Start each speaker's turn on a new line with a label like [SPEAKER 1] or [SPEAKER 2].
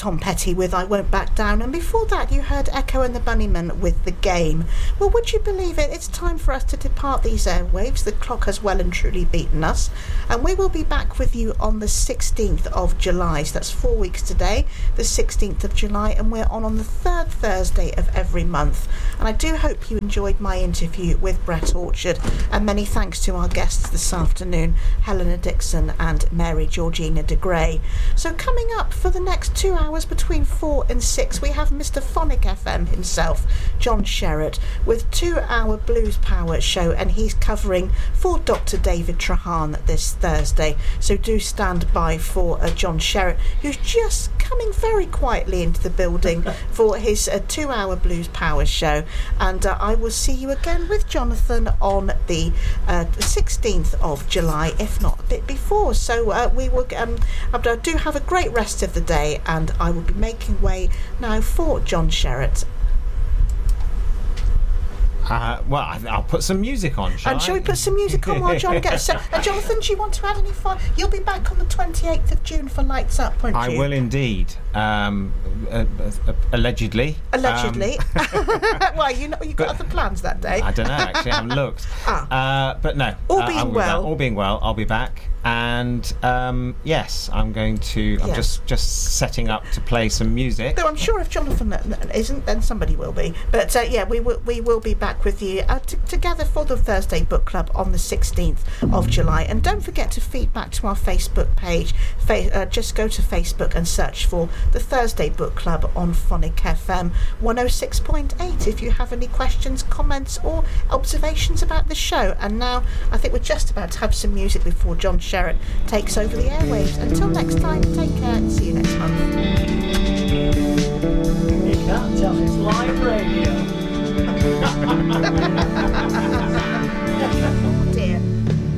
[SPEAKER 1] Tom Petty with I Won't Back Down, and before that you heard Echo and the Bunnymen with The Game. Well, would you believe it? It's time for us to depart these airwaves. The clock has well and truly beaten us, and we will be back with you on the 16th of July. So that's 4 weeks today, the 16th of July, and we're on the third Thursday of every month. And I do hope you enjoyed my interview with Brett Orchard, and many thanks to our guests this afternoon, Helena Dixon and Mary Georgina de Grey. So coming up for the next 2 hours between 4 and 6, we have Mr. Phonic FM himself, John Sherratt, with 2-hour Blues Power show, and he's covering for Dr. David Trahan this Thursday. So do stand by for John Sherratt, who's just coming very quietly into the building for his 2-hour Blues Power show. And I will see you again with Jonathan on the 16th of July, if not a bit before. So we will do have a great rest of the day, and I will be making way now for John Sherratt.
[SPEAKER 2] I'll put some music on, shall
[SPEAKER 1] we put some music on while John gets set? Jonathan, do you want to add any fun? You'll be back on the 28th of June for Lights Up, won't you?
[SPEAKER 2] I will indeed. Allegedly.
[SPEAKER 1] Allegedly. Well, you got other plans that day.
[SPEAKER 2] I don't know, actually. I haven't looked. But no.
[SPEAKER 1] All being well,
[SPEAKER 2] I'll be back. And yes, I'm going to. I'm just setting up to play some music.
[SPEAKER 1] Though I'm sure if Jonathan isn't, then somebody will be. But we will be back with you together for the Thursday Book Club on the 16th of July. And don't forget to feed back to our Facebook page. Just go to Facebook and search for the Thursday Book Club on Phonic FM 106.8 if you have any questions, comments or observations about the show. And now I think we're just about to have some music before John Sherratt takes over the airwaves. Until next time, take care and see you next month.
[SPEAKER 3] You can't tell it's live radio.